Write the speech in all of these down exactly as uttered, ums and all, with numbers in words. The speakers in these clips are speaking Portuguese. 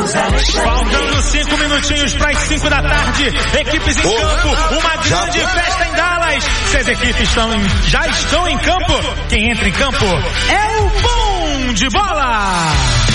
Faltando cinco minutinhos para as cinco da tarde. Equipes em campo. Uma grande festa em Dallas. Se as equipes estão em, já estão em campo, quem entra em campo é o Bom de Bola.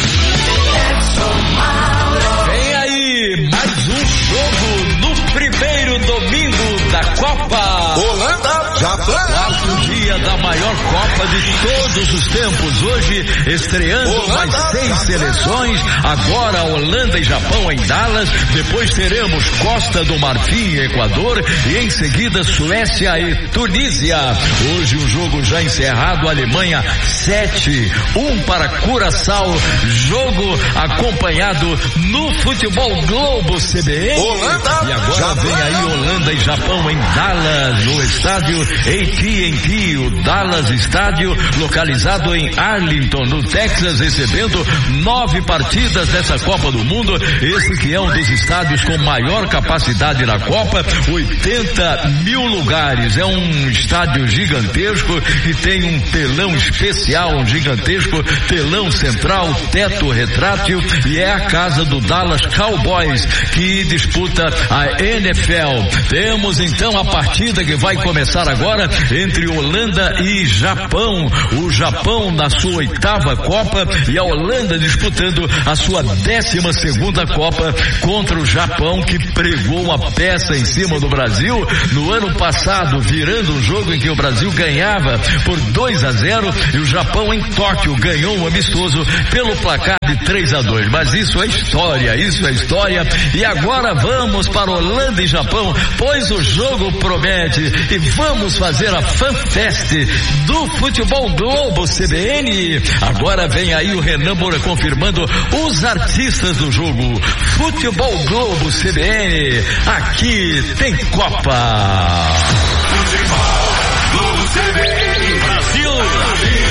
Vem aí, mais um jogo no primeiro domingo da Copa. Holanda, Japão. Quarto dia da maior Copa de todos os tempos. Hoje estreando Holanda, mais seis Japão. Seleções. Agora Holanda e Japão em Dallas. Depois teremos Costa do Marfim e Equador. E em seguida Suécia e Tunísia. Hoje o jogo já encerrado. Alemanha sete, um para Curaçao. Jogo acompanhado no Futebol Globo C B N. Holanda, e agora Japão. Vem aí Holanda e Japão em Dallas, no estádio A T and T, o Dallas Estádio, localizado em Arlington, no Texas, recebendo nove partidas dessa Copa do Mundo. Esse que é um dos estádios com maior capacidade na Copa, oitenta mil lugares. É um estádio gigantesco e tem um telão especial, um gigantesco telão central, teto retrátil, e é a casa do Dallas Cowboys, que disputa a N F L. Temos então a partida que vai começar agora entre Holanda e Japão. O Japão na sua oitava Copa e a Holanda disputando a sua décima segunda Copa contra o Japão, que pregou uma peça em cima do Brasil no ano passado, virando um jogo em que o Brasil ganhava por dois a zero e o Japão em Tóquio ganhou um amistoso pelo placar de três a dois. Mas isso é história, isso é história. E agora vamos para Holanda e Japão, pois o jogo promete, e vamos fazer a FanFest do Futebol Globo C B N. Agora vem aí o Renan Moura confirmando os artistas do jogo. Futebol Globo C B N, aqui tem Copa.